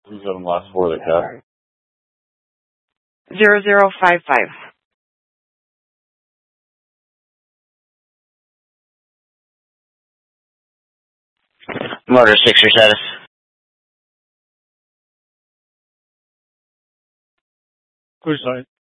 Who's on the last four of the cut? 0055. Motor 6, your status. Clear side.